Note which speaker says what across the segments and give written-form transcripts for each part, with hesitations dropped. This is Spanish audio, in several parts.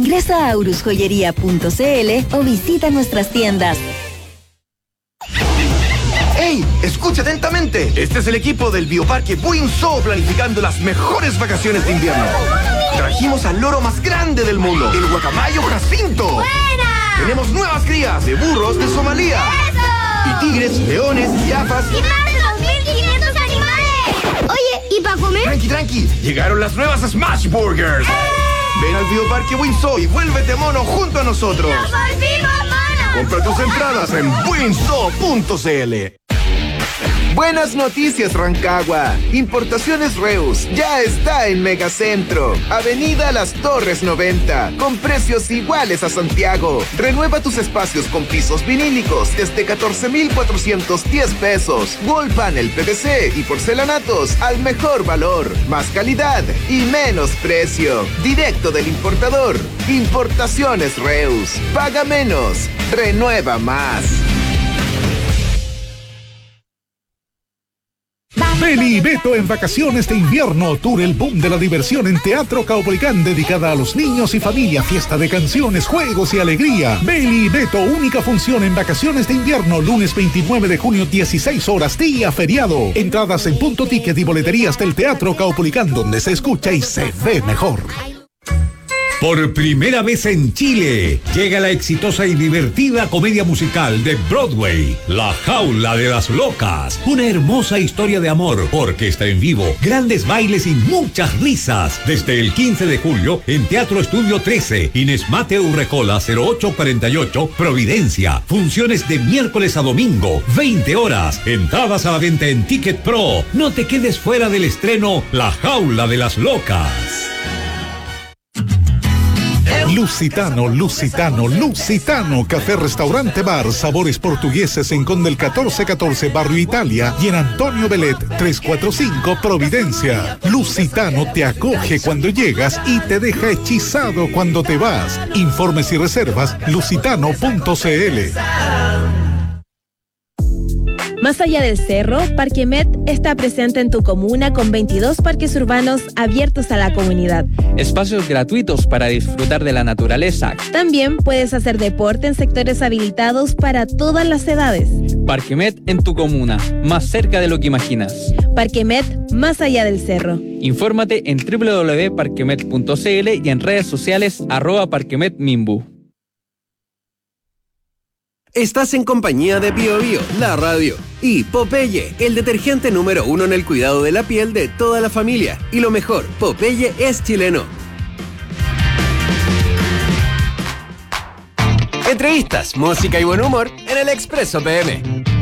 Speaker 1: Ingresa a aurusjoyería.cl o visita nuestras tiendas.
Speaker 2: ¡Ey! Escucha atentamente. Este es el equipo del Bioparque Buinzó planificando las mejores vacaciones de invierno. Trajimos al loro más grande del mundo, el guacamayo Jacinto.
Speaker 3: ¡Buena!
Speaker 2: Tenemos nuevas crías de burros de Somalia.
Speaker 3: ¡Eso!
Speaker 2: Y tigres, leones, jirafas.
Speaker 3: ¡Y más de 2.500 animales! Oye, ¿y para comer?
Speaker 2: Tranqui. Llegaron las nuevas Smash Burgers. Ven al Bioparque Buinzó y vuélvete mono junto a nosotros.
Speaker 3: ¡Nos volvimos monos!
Speaker 2: Compra tus entradas en buinzó.cl.
Speaker 4: Buenas noticias, Rancagua. Importaciones Reus ya está en Megacentro, Avenida Las Torres 90, con precios iguales a Santiago. Renueva tus espacios con pisos vinílicos desde 14,410 pesos. Wall panel PVC y porcelanatos al mejor valor, más calidad y menos precio. Directo del importador. Importaciones Reus. Paga menos, renueva más.
Speaker 5: Beli y Beto en vacaciones de invierno. Tour El Boom de la Diversión en Teatro Caupolicán, dedicada a los niños y familia. Fiesta de canciones, juegos y alegría. Beli y Beto, única función en vacaciones de invierno. Lunes 29 de junio, 16 horas, día feriado. Entradas en Punto Ticket y boleterías del Teatro Caupolicán, donde se escucha y se ve mejor.
Speaker 6: Por primera vez en Chile, llega la exitosa y divertida comedia musical de Broadway, La Jaula de las Locas. Una hermosa historia de amor, orquesta en vivo, grandes bailes y muchas risas. Desde el 15 de julio en Teatro Estudio 13, Inés Mateo Urrecola 0848, Providencia. Funciones de miércoles a domingo, 20 horas. Entradas a la venta en Ticket Pro. No te quedes fuera del estreno La Jaula de las Locas.
Speaker 5: Lusitano, café, restaurante, bar, sabores portugueses en Conde el 1414, Barrio Italia, y en Antonio Belet 345, Providencia. Lusitano te acoge cuando llegas y te deja hechizado cuando te vas. Informes y reservas, lusitano.cl.
Speaker 7: Más allá del cerro, Parquemet está presente en tu comuna con 22 parques urbanos abiertos a la comunidad.
Speaker 8: Espacios gratuitos para disfrutar de la naturaleza.
Speaker 7: También puedes hacer deporte en sectores habilitados para todas las edades.
Speaker 8: Parquemet en tu comuna, más cerca de lo que imaginas.
Speaker 7: Parquemet, más allá del cerro.
Speaker 8: Infórmate en www.parquemet.cl y en redes sociales @parquemetmimbu.
Speaker 9: Estás en compañía de BioBio, la radio, y Popeye, el detergente número 1 en el cuidado de la piel de toda la familia. Y lo mejor, Popeye es chileno. Entrevistas, música y buen humor en el Expreso PM.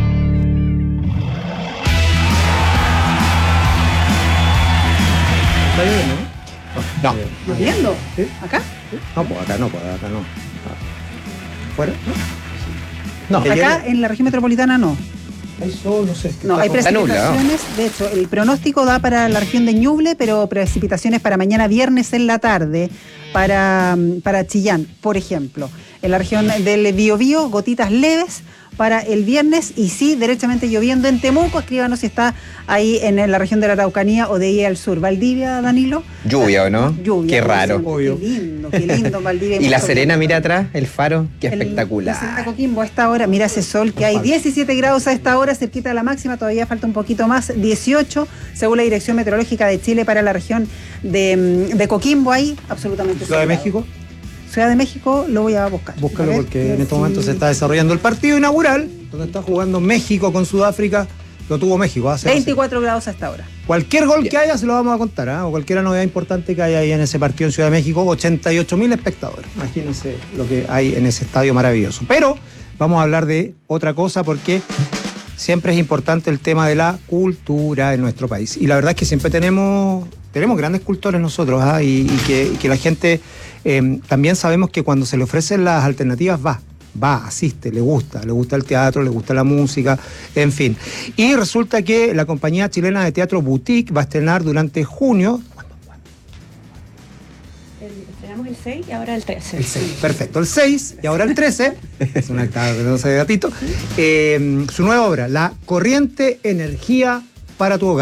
Speaker 10: ¿Está lloviendo? No.
Speaker 11: ¿Lloviendo?
Speaker 10: ¿Sí?
Speaker 11: ¿Acá?
Speaker 10: No, pues acá no. ¿Fuera? No.
Speaker 11: Acá en la región metropolitana no.
Speaker 10: Hay sol, no sé.
Speaker 11: No, hay precipitaciones. De hecho, el pronóstico da para la región de Ñuble, pero precipitaciones para mañana viernes en la tarde, para Chillán, por ejemplo. En la región del Biobío, gotitas leves para el viernes, y sí, derechamente lloviendo en Temuco. Escríbanos si está ahí en la región de la Araucanía o de ahí al sur. ¿Valdivia, Danilo?
Speaker 12: Lluvia, ¿o no?
Speaker 11: Lluvia.
Speaker 12: Qué raro.
Speaker 11: Qué lindo Valdivia.
Speaker 12: Y La Serena, mira atrás, el faro, qué espectacular.
Speaker 11: La Serena Coquimbo a esta hora, mira ese sol que hay, 17 grados a esta hora, cerquita de la máxima, todavía falta un poquito más, 18, según la Dirección Meteorológica de Chile para la región de Coquimbo, ahí, absolutamente.
Speaker 10: ¿Ciudad de México?
Speaker 11: Ciudad de México lo voy a buscar.
Speaker 10: Búscalo, porque en estos momentos se está desarrollando el partido inaugural, donde está jugando México con Sudáfrica. Lo tuvo México hace
Speaker 11: 24 grados hasta ahora.
Speaker 10: Cualquier gol que haya se lo vamos a contar, o cualquier novedad importante que haya ahí en ese partido en Ciudad de México. 88,000 espectadores. Imagínense lo que hay en ese estadio maravilloso. Pero vamos a hablar de otra cosa, porque siempre es importante el tema de la cultura en nuestro país. Y la verdad es que siempre tenemos grandes cultores nosotros, y que la gente también sabemos que cuando se le ofrecen las alternativas va, asiste, le gusta el teatro, le gusta la música, en fin. Y resulta que la compañía chilena de teatro Boutique va a estrenar durante junio. ¿Cuándo?
Speaker 7: Estrenamos el 6 y ahora el 13.
Speaker 10: El 6, perfecto. El 6 y ahora el 13. Es una de gatito. Su nueva obra, La Corriente Energía para tu Hogar,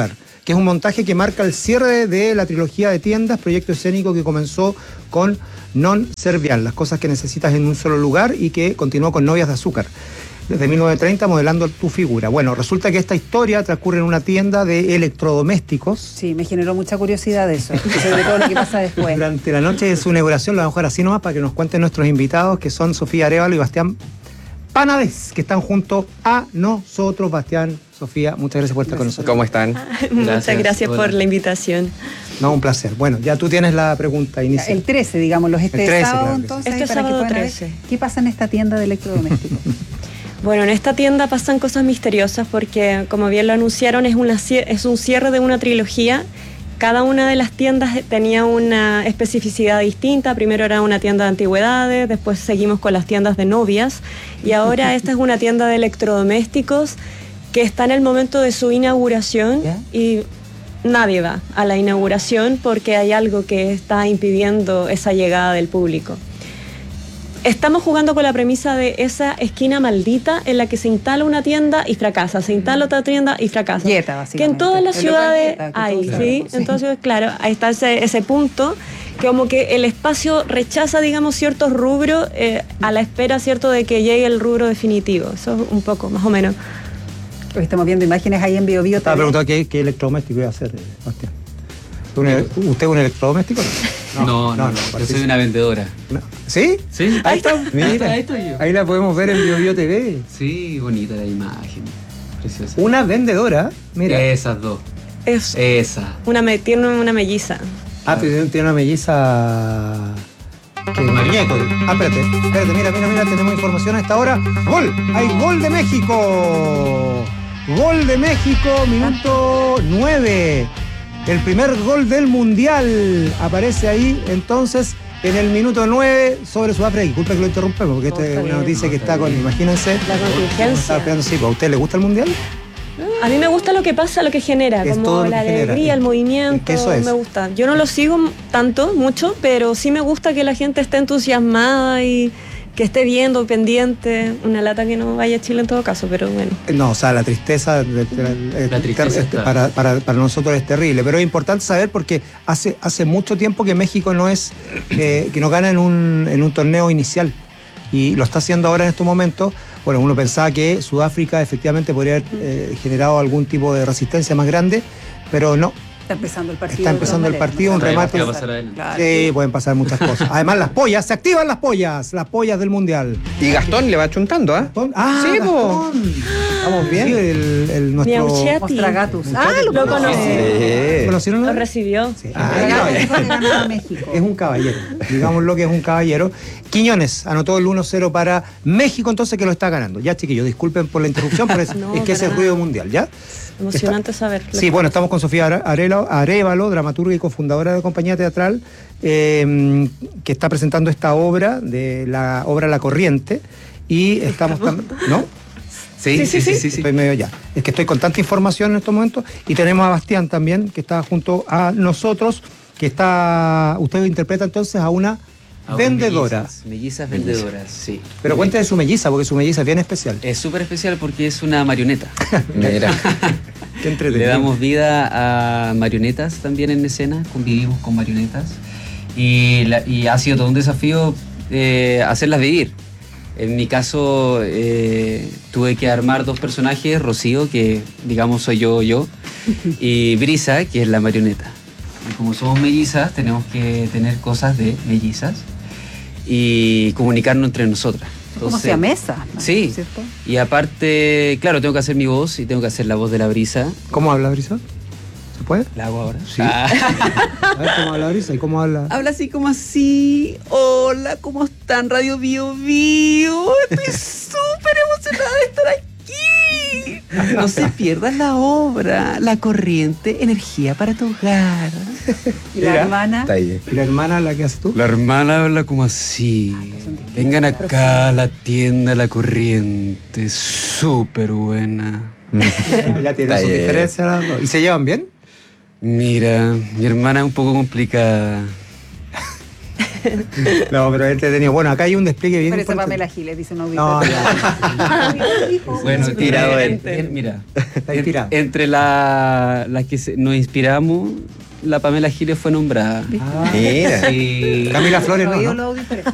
Speaker 10: que es un montaje que marca el cierre de la trilogía de tiendas, proyecto escénico que comenzó con Non Servial, las cosas que necesitas en un solo lugar, y que continuó con Novias de Azúcar, desde 1930, modelando tu figura. Bueno, resulta que esta historia transcurre en una tienda de electrodomésticos.
Speaker 11: Sí, me generó mucha curiosidad de eso, sobre todo lo que pasa después.
Speaker 10: Durante la noche de su inauguración, lo vamos a dejar así nomás para que nos cuenten nuestros invitados, que son Sofía Arévalo y Bastián Panades, que están junto a nosotros. Bastián, Sofía, muchas gracias por estar con nosotros.
Speaker 12: ¿Cómo están?
Speaker 13: Muchas gracias por la invitación.
Speaker 10: No, un placer. Bueno, ya tú tienes la pregunta inicial.
Speaker 11: El 13, digámoslo,
Speaker 10: El 13,
Speaker 11: sábado,
Speaker 10: claro que sí.
Speaker 11: entonces.
Speaker 13: Este
Speaker 11: para que
Speaker 13: sábado
Speaker 11: puedan ver
Speaker 13: 13.
Speaker 11: ¿Qué pasa en esta tienda de electrodomésticos?
Speaker 13: Bueno, en esta tienda pasan cosas misteriosas porque, como bien lo anunciaron, es un cierre de una trilogía. Cada una de las tiendas tenía una especificidad distinta. Primero era una tienda de antigüedades, después seguimos con las tiendas de novias, y ahora esta es una tienda de electrodomésticos que está en el momento de su inauguración. ¿Ya? Y nadie va a la inauguración porque hay algo que está impidiendo esa llegada del público. Estamos jugando con la premisa de esa esquina maldita en la que se instala una tienda y fracasa, se instala otra tienda y fracasa.
Speaker 11: Dieta, básicamente.
Speaker 13: Que en todas las ciudades
Speaker 11: Dieta,
Speaker 13: hay,
Speaker 11: claro,
Speaker 13: ¿sí?
Speaker 11: sí.
Speaker 13: Entonces, claro, ahí está ese punto, que como que el espacio rechaza, digamos, ciertos rubros a la espera, ¿cierto?, de que llegue el rubro definitivo. Eso es un poco, más o menos.
Speaker 11: Hoy estamos viendo imágenes ahí en BioBio.
Speaker 10: Estaba preguntando qué electrodoméstico iba a hacer, Bastián. ¿Usted es un electrodoméstico?
Speaker 8: No, yo soy una vendedora.
Speaker 10: No. ¿Sí?
Speaker 8: Sí.
Speaker 10: Ahí está. Mira,
Speaker 8: ahí estoy yo.
Speaker 10: Ahí la podemos ver en BioBio TV.
Speaker 8: Sí, bonita la imagen. Preciosa.
Speaker 10: Una vendedora, mira.
Speaker 8: Esas dos. Esa.
Speaker 13: Tiene una melliza.
Speaker 10: Ah, pero tiene una melliza.
Speaker 8: Muñeco.
Speaker 10: Ah, espérate, mira, tenemos información a esta hora. ¡Gol! ¡Hay gol de México! Gol de México, minuto 9. El primer gol del Mundial aparece ahí, entonces, en el minuto 9 sobre Sudáfrica. Disculpe que lo interrumpemos, porque esta es una noticia que está con, imagínense.
Speaker 13: La contingencia.
Speaker 10: Sí, ¿a usted le gusta el Mundial?
Speaker 13: A mí me gusta lo que pasa, lo que genera,
Speaker 10: Es
Speaker 13: como
Speaker 10: todo lo
Speaker 13: la
Speaker 10: que genera.
Speaker 13: alegría, el movimiento,
Speaker 10: Eso es.
Speaker 13: me gusta. Yo no lo sigo mucho, pero sí me gusta que la gente esté entusiasmada y que esté viendo, pendiente. Una lata que no vaya a Chile en todo caso, pero bueno.
Speaker 10: No, o sea, la tristeza, para nosotros es terrible, pero es importante saber porque hace mucho tiempo que México no es que no gana en un torneo inicial, y lo está haciendo ahora en estos momentos. Bueno, uno pensaba que Sudáfrica efectivamente podría haber generado algún tipo de resistencia más grande, pero no.
Speaker 11: Está empezando el partido.
Speaker 10: Está empezando el partido, un remate.
Speaker 11: Claro.
Speaker 10: Sí, pueden pasar muchas cosas. Además, las pollas, se activan las pollas del Mundial.
Speaker 12: Y Gastón le va chuntando, ¿ah?
Speaker 10: Ah,
Speaker 12: sí,
Speaker 10: Gastón. ¿Estamos bien? Sí, nuestro
Speaker 11: Mostragatus.
Speaker 13: Lo conocí.
Speaker 10: ¿Lo conocieron?
Speaker 13: Lo recibió.
Speaker 10: Sí.
Speaker 11: México.
Speaker 10: Es un caballero, digámoslo que es un caballero. Quiñones anotó el 1-0 para México, entonces, que lo está ganando. Ya, chiquillos, disculpen por la interrupción, pero es que es el ruido mundial, ¿ya?
Speaker 13: Emocionante saber.
Speaker 10: Sí, bueno, estamos con Sofía Arévalo, dramaturga y cofundadora de la compañía teatral, que está presentando esta obra, La Corriente, y estamos también, ¿no?
Speaker 12: Sí.
Speaker 10: Estoy medio ya. Es que estoy con tanta información en estos momentos, y tenemos a Bastián también, que está junto a nosotros, usted interpreta entonces a una vendedora.
Speaker 8: Mellizas vendedoras, sí.
Speaker 10: Pero cuente de su melliza, porque su melliza es bien especial.
Speaker 8: Es súper especial porque es una marioneta.
Speaker 12: Mira.
Speaker 10: Qué entretenido.
Speaker 8: Le damos vida a marionetas también en escena, convivimos con marionetas, y ha sido todo un desafío hacerlas vivir. En mi caso tuve que armar dos personajes, Rocío, que digamos soy yo, y Brisa, que es la marioneta. Y como somos mellizas, tenemos que tener cosas de mellizas y comunicarnos entre nosotras.
Speaker 11: Entonces, como siamesa, ¿no?
Speaker 8: Sí,
Speaker 11: ¿cierto?
Speaker 8: Y aparte, claro, tengo que hacer mi voz y tengo que hacer la voz de la Brisa.
Speaker 10: ¿Cómo habla Brisa? ¿Se puede?
Speaker 8: ¿La hago ahora?
Speaker 10: Sí. A ver cómo habla Brisa y cómo habla.
Speaker 8: Habla así como así. Hola, ¿cómo están? Radio BioBio. Estoy súper emocionada de estar aquí. No se pierdan la obra, La Corriente, energía para tu hogar.
Speaker 11: ¿Y la hermana?
Speaker 10: ¿Y la hermana la que haces tú?
Speaker 8: La hermana habla como así. Vengan acá a la tienda La Corriente, súper buena.
Speaker 10: Ya tiene sus diferencias las dos. ¿Y se llevan bien?
Speaker 8: Mira, mi hermana es un poco complicada.
Speaker 10: No, pero es entretenido. Bueno, acá hay un despliegue bien
Speaker 11: Parece
Speaker 10: importante.
Speaker 11: Pamela Giles, dice un auditor.
Speaker 10: No, ya.
Speaker 8: Bueno,
Speaker 12: Inspirado él.
Speaker 8: mira,
Speaker 10: Está inspirado.
Speaker 8: entre las que nos inspiramos, la Pamela Giles fue nombrada.
Speaker 12: Mira.
Speaker 8: Sí.
Speaker 10: Camila Flores,
Speaker 11: No,
Speaker 10: no,
Speaker 11: yo
Speaker 10: ¿no?
Speaker 11: los auditores.